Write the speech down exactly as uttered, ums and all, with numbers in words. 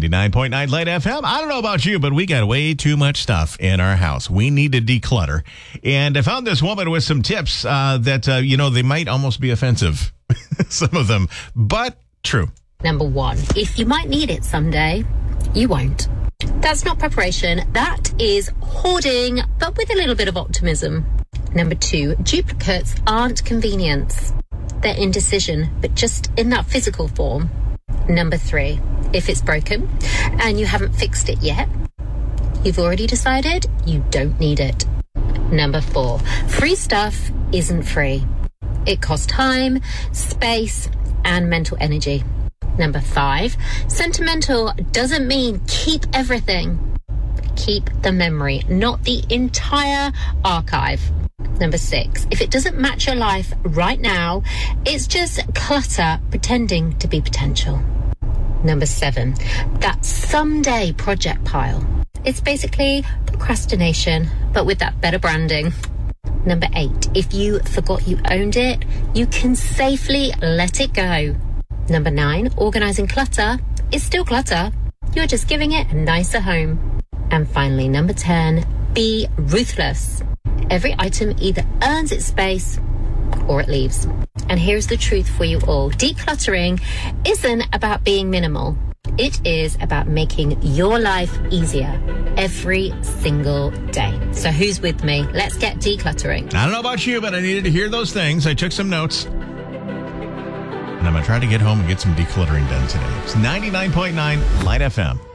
ninety-nine point nine Light F M. I don't know about you, but we got way too much stuff in our house. We need to declutter. And I found this woman with some tips uh, that, uh, you know, they might almost be offensive, some of them, but true. Number one, if you might need it someday, you won't. That's not preparation. That is hoarding, but with a little bit of optimism. Number two, duplicates aren't convenience. They're indecision, but just in that physical form. Number three, if it's broken and you haven't fixed it yet, you've already decided you don't need it. Number four, free stuff isn't free. It costs time, space, and mental energy. Number five, sentimental doesn't mean keep everything. Keep the memory, not the entire archive. Number six, if it doesn't match your life right now, it's just clutter pretending to be potential. Number seven, that someday project pile. It's basically procrastination, but with that better branding. Number eight, if you forgot you owned it, you can safely let it go. Number nine, organizing clutter is still clutter. You're just giving it a nicer home. And finally, number ten, be ruthless. Every item either earns its space or it leaves. And here's the truth for you all. Decluttering isn't about being minimal. It is about making your life easier every single day. So who's with me? Let's get decluttering. I don't know about you, but I needed to hear those things. I took some notes. And I'm going to try to get home and get some decluttering done today. It's ninety-nine point nine Light F M.